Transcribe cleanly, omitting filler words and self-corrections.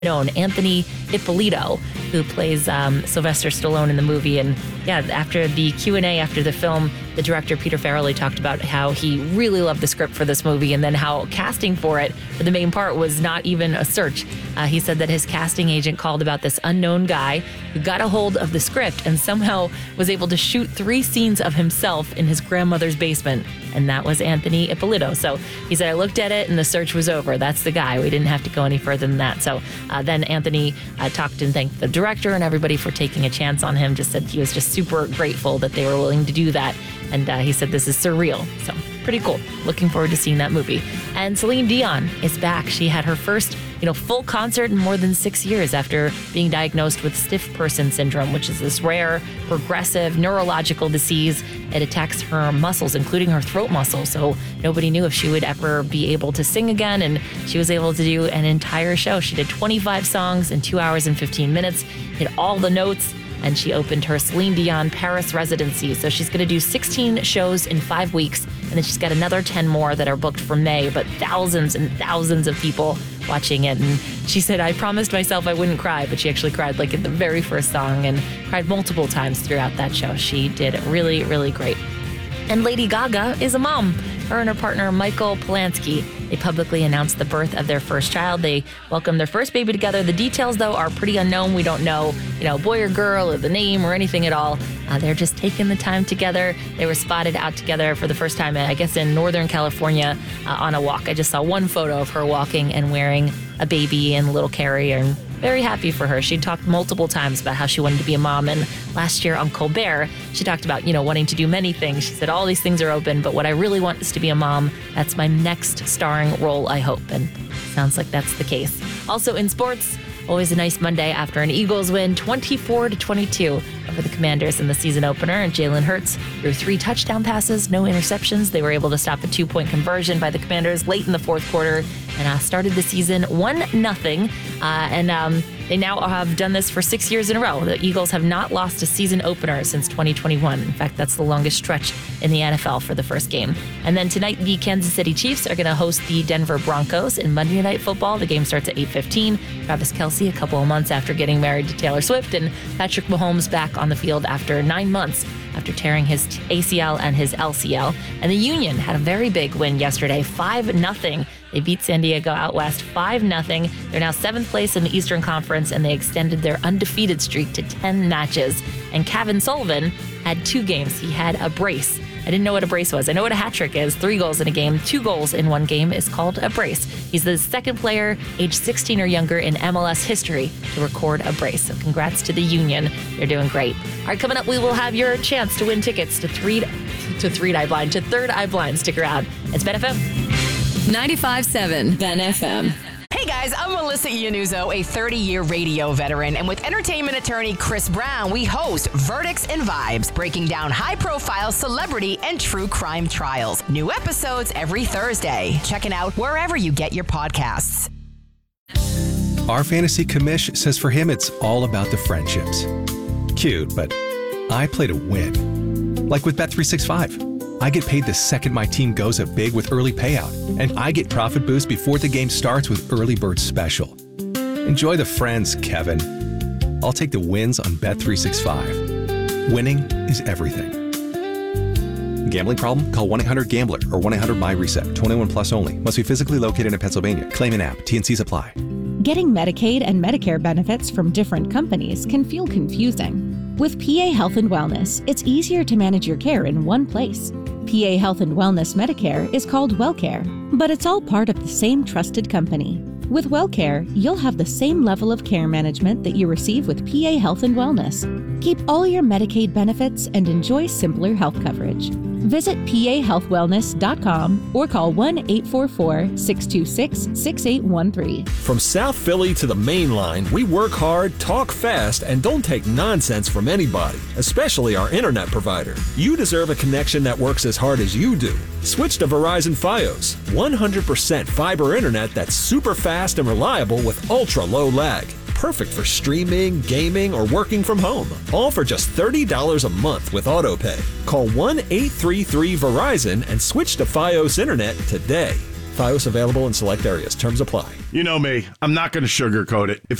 known Anthony Ippolito, who plays Sylvester Stallone in the movie. And yeah, after the Q&A after the film, the director Peter Farrelly talked about how he really loved the script for this movie, and then how casting for it for the main part was not even a search. He said that his casting agent called about this unknown guy who got a hold of the script and somehow was able to shoot 3 scenes of himself in his grandmother's basement. And that was Anthony Ippolito. So he said, I looked at it and the search was over. That's the guy. We didn't have to go any further than that. So then Anthony talked and thanked the director and everybody for taking a chance on him. Just said he was just super grateful that they were willing to do that. And he said, this is surreal. So pretty cool. Looking forward to seeing that movie. And Celine Dion is back. She had her first, full concert in more than 6 years after being diagnosed with stiff person syndrome, which is this rare, progressive neurological disease. It attacks her muscles, including her throat muscle. So nobody knew if she would ever be able to sing again. And she was able to do an entire show. She did 25 songs in 2 hours and 15 minutes, hit all the notes. And she opened her Celine Dion Paris residency. So she's going to do 16 shows in 5 weeks. And then she's got another 10 more that are booked for May, but thousands and thousands of people watching it. And she said, I promised myself I wouldn't cry, but she actually cried like in the very first song and cried multiple times throughout that show. She did really, really great. And Lady Gaga is a mom. Her and her partner, Michael Polanski, they publicly announced the birth of their first child. They welcomed their first baby together. The details, though, are pretty unknown. We don't know, boy or girl or the name or anything at all. They're just taking the time together. They were spotted out together for the first time, I guess, in Northern California on a walk. I just saw one photo of her walking and wearing a baby and little carrier, and very happy for her. She talked multiple times about how she wanted to be a mom. And last year on Colbert, she talked about, wanting to do many things. She said, all these things are open, but what I really want is to be a mom. That's my next starring role, I hope. And sounds like that's the case. Also in sports, always a nice Monday after an Eagles win 24-22 over the Commanders in the season opener. And Jalen Hurts threw 3 touchdown passes, no interceptions. They were able to stop a 2-point conversion by the Commanders late in the fourth quarter and started the season 1-0. They now have done this for 6 years in a row. The Eagles have not lost a season opener since 2021. In fact, that's the longest stretch in the NFL for the first game. And then tonight, the Kansas City Chiefs are going to host the Denver Broncos in Monday Night Football. The game starts at 8:15. Travis Kelce, a couple of months after getting married to Taylor Swift, and Patrick Mahomes back on the field after 9 months after tearing his ACL and his LCL. And the Union had a very big win yesterday, 5-0. They beat San Diego out west 5-0. They're now 7th place in the Eastern Conference, and they extended their undefeated streak to 10 matches. And Kevin Sullivan had 2 games. He had a brace. I didn't know what a brace was. I know what a hat trick is. 3 goals in a game. 2 goals in one game is called a brace. He's the second player age 16 or younger in MLS history to record a brace. So congrats to the Union. They're doing great. All right, coming up, we will have your chance to win tickets to Third Eye Blind. Stick around. It's Ben FM. 95.7 Ben FM. Hey guys, I'm Melissa Iannuzzo, a 30-year radio veteran, and with entertainment attorney Chris Brown, we host Verdicts and Vibes, breaking down high-profile celebrity and true crime trials. New episodes every Thursday. Check it out wherever you get your podcasts. Our fantasy commish says for him it's all about the friendships. Cute, but I play to win. Like with Bet365. I get paid the second my team goes up big with early payout, and I get profit boost before the game starts with Early Bird Special. Enjoy the friends, Kevin. I'll take the wins on Bet365. Winning is everything. Gambling problem? Call 1-800-GAMBLER or 1-800-MY-RESET. 21 plus only. Must be physically located in Pennsylvania. Claim an app. T&Cs apply. Getting Medicaid and Medicare benefits from different companies can feel confusing. With PA Health and Wellness, it's easier to manage your care in one place. PA Health and Wellness Medicare is called WellCare, but it's all part of the same trusted company. With WellCare, you'll have the same level of care management that you receive with PA Health and Wellness. Keep all your Medicaid benefits and enjoy simpler health coverage. Visit pahealthwellness.com or call 1-844-626-6813. From South Philly to the Main Line, we work hard, talk fast, and don't take nonsense from anybody, especially our internet provider. You deserve a connection that works as hard as you do. Switch to Verizon Fios, 100% fiber internet that's super fast and reliable with ultra low lag. Perfect for streaming, gaming, or working from home. All for just $30 a month with AutoPay. Call 1-833-VERIZON and switch to Fios Internet today. FiOS available in select areas. Terms apply. You know me. I'm not going to sugarcoat it. If